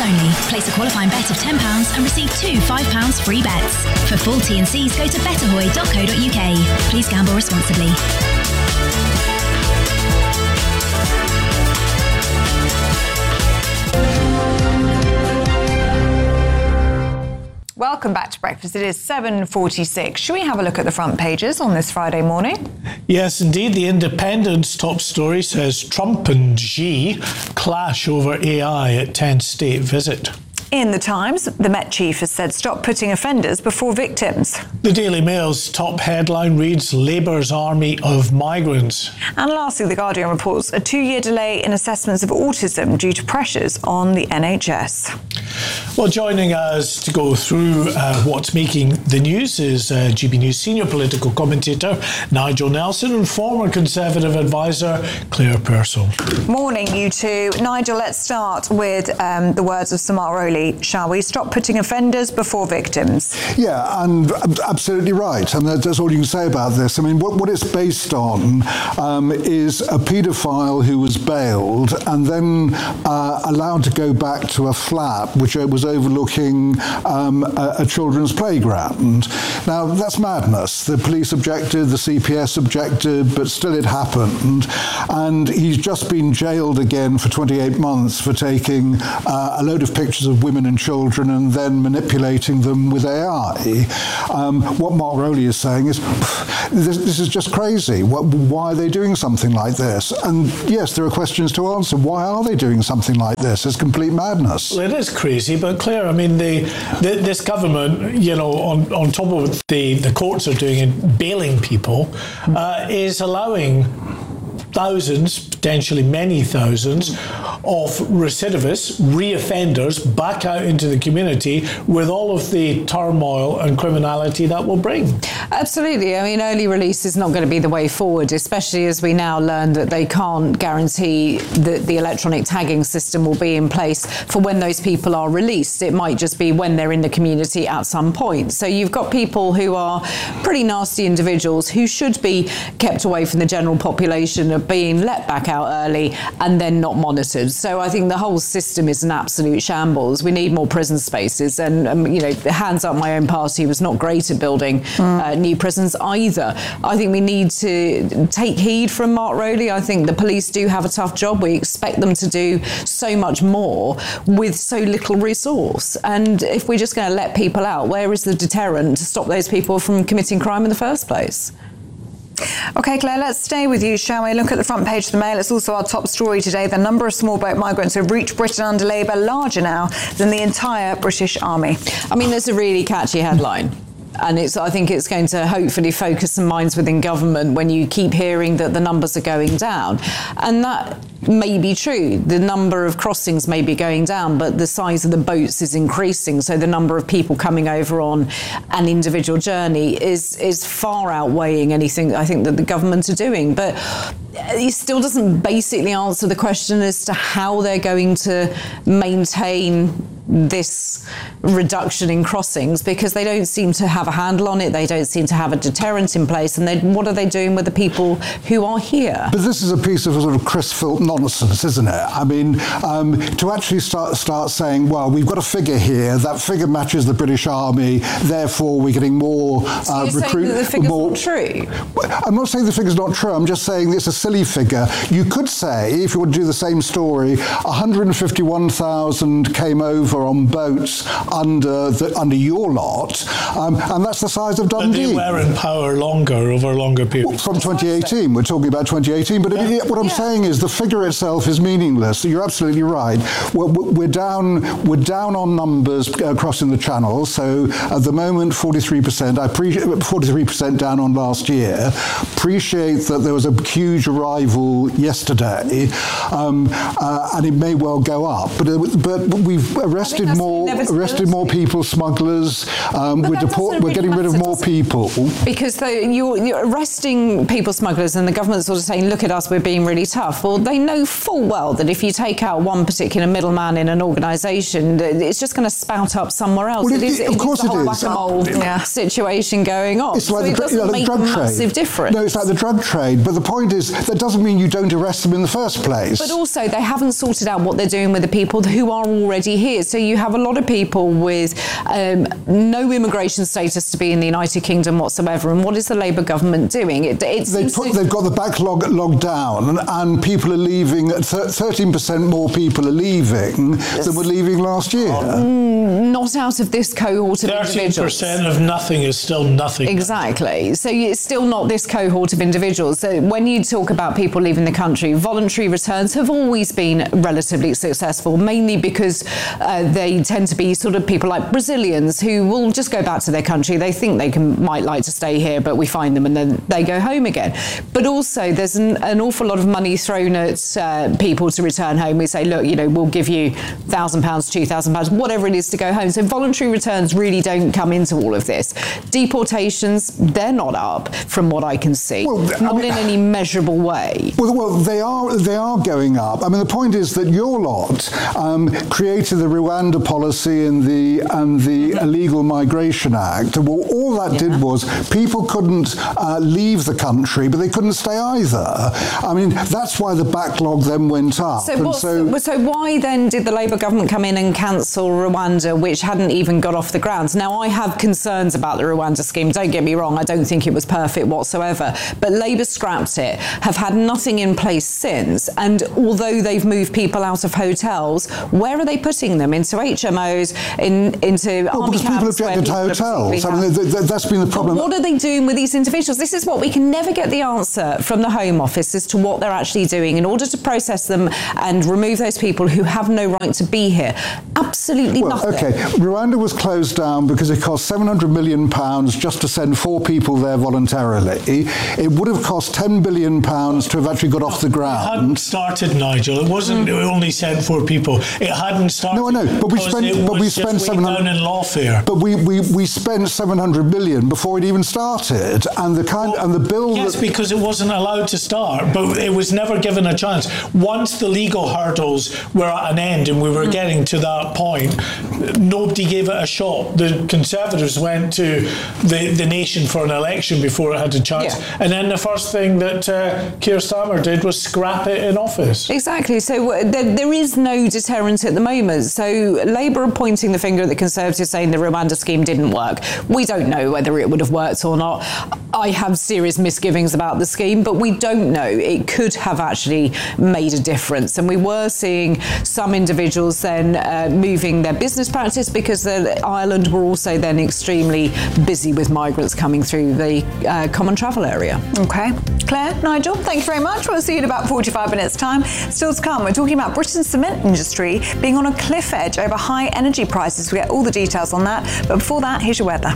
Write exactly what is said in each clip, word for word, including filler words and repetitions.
only. Place a qualifying bet of ten pounds and receive two five pounds free bets. For full T and Cs, go to bet ahoy dot co dot uk. Please gamble responsibly. Welcome back to Breakfast. It is seven forty-six. Should we have a look at the front pages on this Friday morning? Yes, indeed. The Independent's top story says Trump and Xi clash over A I at tenth state visit. In the Times, the Met chief has said stop putting offenders before victims. The Daily Mail's top headline reads Labour's army of migrants. And lastly, The Guardian reports a two-year delay in assessments of autism due to pressures on the N H S. Well, joining us to go through uh, what's making the news is uh, G B News senior political commentator Nigel Nelson and former Conservative advisor Claire Purcell. Morning, you two. Nigel, let's start with um, the words of Sir Mark Rowley. Shall we? Stop putting offenders before victims. Yeah, and absolutely right. And that's all you can say about this. I mean, what, what it's based on um, is a paedophile who was bailed and then uh, allowed to go back to a flat which was overlooking um, a, a children's playground. Now, that's madness. The police objected, the C P S objected, but still it happened. And he's just been jailed again for twenty-eight months for taking uh, a load of pictures of women and children and then manipulating them with A I. Um, what Mark Rowley is saying is, this, this is just crazy. What, why are they doing something like this? And yes, there are questions to answer. Why are they doing something like this? It's complete madness. Well, it is crazy, but Claire, I mean, the, the, this government, you know, on, on top of what the, the courts are doing in bailing people, uh, is allowing thousands, potentially many thousands, of recidivists, reoffenders back out into the community with all of the turmoil and criminality that will bring. Absolutely. I mean, early release is not going to be the way forward, especially as we now learn that they can't guarantee that the electronic tagging system will be in place for when those people are released. It might just be when they're in the community at some point. So you've got people who are pretty nasty individuals who should be kept away from the general population of being let back out early and then not monitored. So I think the whole system is an absolute shambles. We need more prison spaces, and um, you know, hands up, my own party was not great at building mm. uh, new prisons either. I think we need to take heed from Mark Rowley. I think the police do have a tough job. We expect them to do so much more with so little resource. And if we're just going to let people out, where is the deterrent to stop those people from committing crime in the first place? OK, Claire, let's stay with you, shall we? Look at the front page of the Mail. It's also our top story today. The number of small boat migrants who have reached Britain under Labour larger now than the entire British Army. I mean, there's a really catchy headline. And it's, I think it's going to hopefully focus some minds within government when you keep hearing that the numbers are going down. And that may be true. The number of crossings may be going down, but the size of the boats is increasing. So the number of people coming over on an individual journey is, is far outweighing anything I think that the government are doing. But it still doesn't basically answer the question as to how they're going to maintain this reduction in crossings, because they don't seem to have a handle on it. They don't seem to have a deterrent in place. And they, what are they doing with the people who are here? But this is a piece of sort of Chris Philp nonsense, isn't it? I mean, um, to actually start start saying, well, we've got a figure here. That figure matches the British Army. Therefore, we're getting more so uh, you're recruit. Saying that the figure's more, not true? I'm not saying the figure's not true. I'm just saying it's a silly figure. You could say, if you would do the same story, one hundred fifty-one thousand came over on boats under the, under your lot, um, and that's the size of Dundee. But they were in power longer, over a longer period. Well, from twenty eighteen, we're talking about twenty eighteen, but yeah. what I'm yeah. saying is the figure itself is meaningless. You're absolutely right. We're, we're down we're down on numbers crossing the channel, so at the moment forty-three percent, I appreciate forty-three percent down on last year. Appreciate that there was a huge arrival yesterday, um, uh, and it may well go up, but, but we've arrested more arrested more people, smugglers. Um, we're, deport, we're getting rid of more people. Because the, you're, you're arresting people smugglers and the government's sort of saying, look at us, we're being really tough. Well, they know full well that if you take out one particular middleman in an organisation, it's just going to spout up somewhere else. Well, it, it is, it, of it course is the whole it is. whack-a-mole uh, yeah. situation going on. It's like so the, it doesn't you know, make the drug a trade. massive difference. No, it's like the drug trade. But the point is, that doesn't mean you don't arrest them in the first place. But also, they haven't sorted out what they're doing with the people who are already here. So you have a lot of people with um, no immigration status to be in the United Kingdom whatsoever. And what is the Labour government doing? It, it they put, they've got the backlog logged down, and, and people are leaving. thirteen percent more people are leaving yes. than were leaving last year. Mm, not out of this cohort of individuals. thirteen percent of nothing is still nothing. Exactly. So it's still not this cohort of individuals. So when you talk about people leaving the country, voluntary returns have always been relatively successful, mainly because uh, they tend to be sort of people like Brazilians who will just go back to their country. They think they can might like to stay here, but we find them and then they go home again. But also there's an, an awful lot of money thrown at uh, people to return home. We say, look, you know, we'll give you one thousand pounds, two thousand pounds, whatever it is to go home. So voluntary returns really don't come into all of this. Deportations, they're not up from what I can see, well, not I mean, in any measurable way. Well, well, they are they are going up. I mean, the point is that your lot um, created the Rwanda policy and the and the Illegal Migration Act. Well, all that yeah. did was people couldn't uh, leave the country, but they couldn't stay either. I mean, that's why the backlog then went up. So, what's, so, so why then did the Labour government come in and cancel Rwanda, which hadn't even got off the ground? Now, I have concerns about the Rwanda scheme. Don't get me wrong. I don't think it was perfect whatsoever. But Labour scrapped it, have had nothing in place since. And although they've moved people out of hotels, where are they putting them? Into H M Os, in, into well, army camps? People objected to hotels. I mean, th- th- that's been the problem. But what are they doing with these individuals? This is what we can never get the answer from the Home Office as to what they're actually doing in order to process them and remove those people who have no right to be here. Absolutely well, nothing. OK, Rwanda was closed down because it cost seven hundred million pounds just to send four people there voluntarily. It would have cost ten billion pounds to have actually got off the ground. It hadn't started, Nigel. It wasn't mm. it only sent four people. It hadn't started. No, I know, but we spent but we spent seven hundred down in lawfare. But we, we, we spent seven hundred million before it even started, and the kind well, and the bill. Yes, that, because it wasn't allowed to start, but it was never given a chance. Once the legal hurdles were at an end and we were mm. getting to that point, nobody gave it a shot. The Conservatives went to the, the nation for an election before it had a chance, yeah. and then the first thing that uh, Keir Starmer did was scrap it in office. Exactly. So uh, there, there is no deterrent at the moment. So Labour are pointing the finger at the Conservatives, saying the Rwanda scheme didn't work. We don't know whether it would have worked or not. I have serious misgivings about the scheme, but we don't know. It could have actually made a difference. And we were seeing some individuals then uh, moving their business practice because the, Ireland were also then extremely busy with migrants coming through the uh, common travel area. OK. Claire, Nigel, thank you very much. We'll see you in about forty-five minutes' time. Still to come, we're talking about Britain's cement industry being on a cliff edge over high energy prices. We get all the details on that. But before that, here's your weather.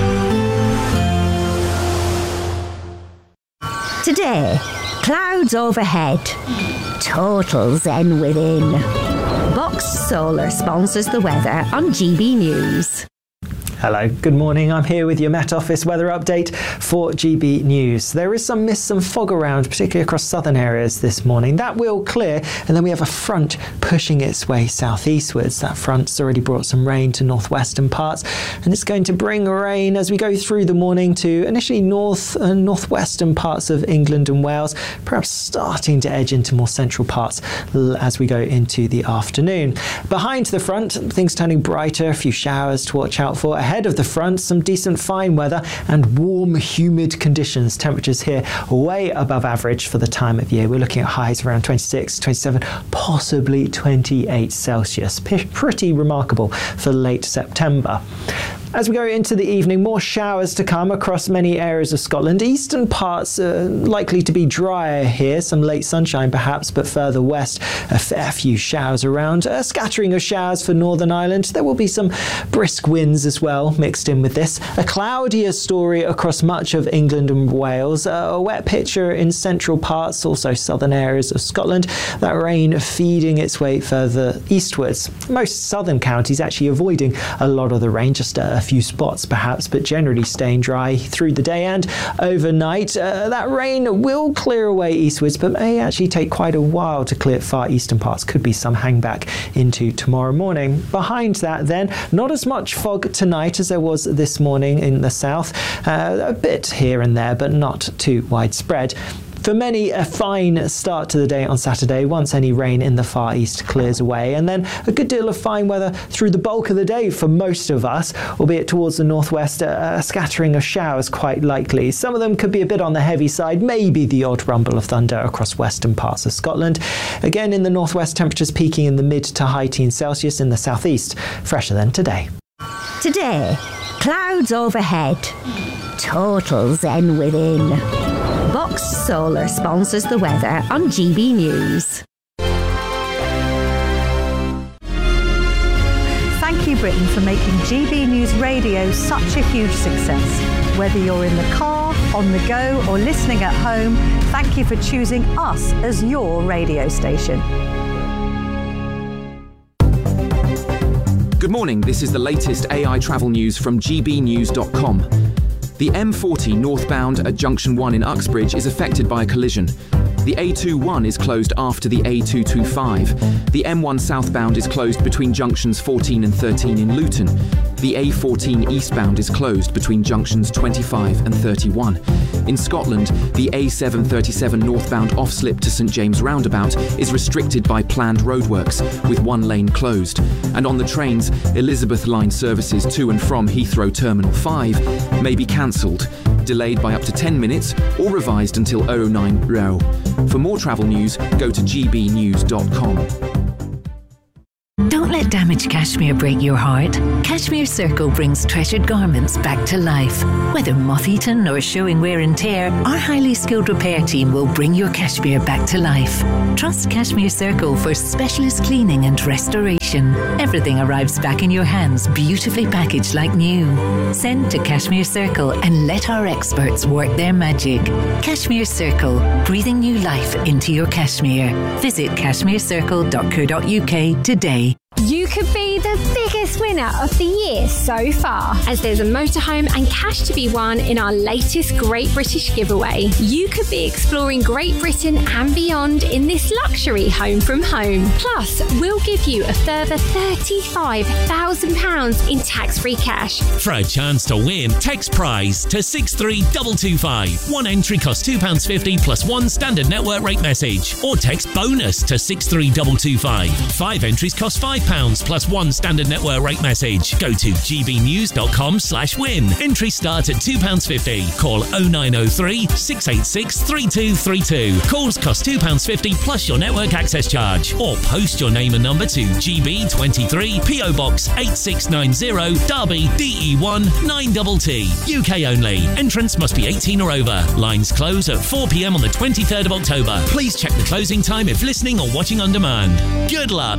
Today, clouds overhead, total zen within. Box Solar sponsors the weather on G B News. Hello, good morning. I'm here with your Met Office weather update for G B News. There is some mist and fog around, particularly across southern areas this morning. That will clear, and then we have a front pushing its way southeastwards. That front's already brought some rain to northwestern parts, and it's going to bring rain as we go through the morning to initially north and northwestern parts of England and Wales, perhaps starting to edge into more central parts as we go into the afternoon. Behind the front, things turning brighter, a few showers to watch out for. Ahead of the front, some decent fine weather and warm, humid conditions. Temperatures here way above average for the time of year. We're looking at highs around twenty-six, twenty-seven, possibly twenty-eight Celsius. P- pretty remarkable for late September. As we go into the evening, more showers to come across many areas of Scotland. Eastern parts are likely to be drier here, some late sunshine perhaps, but further west, a fair few showers around. A scattering of showers for Northern Ireland. There will be some brisk winds as well mixed in with this. A cloudier story across much of England and Wales. A wet picture in central parts, also southern areas of Scotland. That rain feeding its way further eastwards. Most southern counties actually avoiding a lot of the rain, just a A few spots perhaps, but generally staying dry through the day and overnight. Uh, that rain will clear away eastwards, but may actually take quite a while to clear far eastern parts. Could be some hangback into tomorrow morning. Behind that then, not as much fog tonight as there was this morning in the south. Uh, a bit here and there, but not too widespread. For many, a fine start to the day on Saturday once any rain in the far east clears away, and then a good deal of fine weather through the bulk of the day for most of us, albeit towards the northwest, a, a scattering of showers quite likely. Some of them could be a bit on the heavy side, maybe the odd rumble of thunder across western parts of Scotland. Again, in the northwest, temperatures peaking in the mid to high teens Celsius. In the southeast, fresher than today. Today, clouds overhead, total zen within. Box Solar sponsors the weather on G B News. Thank you, Britain, for making G B News Radio such a huge success. Whether you're in the car, on the go, or listening at home, thank you for choosing us as your radio station. Good morning, this is the latest A I travel news from G B news dot com. The M forty northbound at Junction one in Uxbridge is affected by a collision. The A twenty-one is closed after the A two twenty-five. The M one southbound is closed between junctions fourteen and thirteen in Luton. The A fourteen eastbound is closed between junctions twenty-five and thirty-one. In Scotland, the A seven thirty-seven northbound off-slip to St James roundabout is restricted by planned roadworks, with one lane closed. And on the trains, Elizabeth Line services to and from Heathrow Terminal five may be cancelled, delayed by up to ten minutes or revised until oh nine row. For more travel news, go to G B news dot com. Don't let damaged cashmere break your heart. Cashmere Circle brings treasured garments back to life. Whether moth-eaten or showing wear and tear, our highly skilled repair team will bring your cashmere back to life. Trust Cashmere Circle for specialist cleaning and restoration. Everything arrives back in your hands, beautifully packaged like new. Send to Cashmere Circle and let our experts work their magic. Cashmere Circle, breathing new life into your cashmere. Visit cashmere circle dot co dot U K today. You could be the biggest winner of the year so far, as there's a motorhome and cash to be won in our latest Great British giveaway. You could be exploring Great Britain and beyond in this luxury home from home. Plus, we'll give you a further thirty-five thousand pounds in tax-free cash. For a chance to win, text prize to six three two two five. One entry costs two pounds fifty plus one standard network rate message. Or text bonus to six three two two five. Five entries cost five pounds plus one standard network rate message. Go to G B news dot com slash win. Entries start at two pounds fifty. Call oh nine oh three, six eight six, three two three two. Calls cost two pounds fifty plus your network access charge. Or post your name and number to G B twenty-three, P O Box eight six nine zero, Derby, D E one nine T T. U K only. Entrance must be eighteen or over. Lines close at four p m on the twenty-third of October. Please check the closing time if listening or watching on demand. Good luck.